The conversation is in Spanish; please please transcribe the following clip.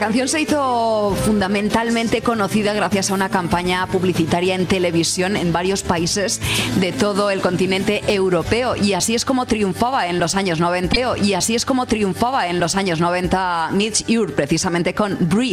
canción se hizo fundamentalmente conocida gracias a una campaña publicitaria en televisión en varios países de todo el continente europeo, y así es como triunfaba en los años 90 Midge Ure, precisamente con Breathe.